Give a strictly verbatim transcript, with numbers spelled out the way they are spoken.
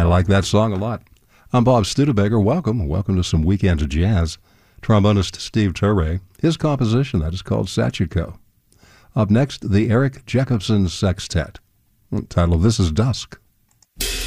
like that song a lot. I'm Bob Studebaker. Welcome. Welcome to some Weekend Jazz. Trombonist Steve Turre. His composition, that is called Sachiko. Up next, the Eric Jacobson Sextet. Title, This is Dusk.